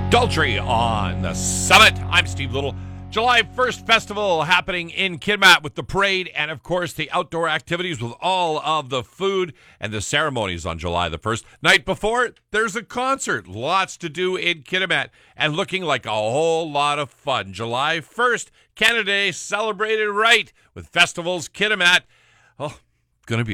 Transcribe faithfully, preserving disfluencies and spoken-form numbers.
Adultery on the Summit. I'm Steve Little. July first festival happening in Kitimat with the parade and, of course, the outdoor activities with all of the food and the ceremonies on July the first. Night before, there's a concert. Lots to do in Kitimat and looking like a whole lot of fun. July first, Canada Day celebrated right with Festivals Kitimat. Oh, going to be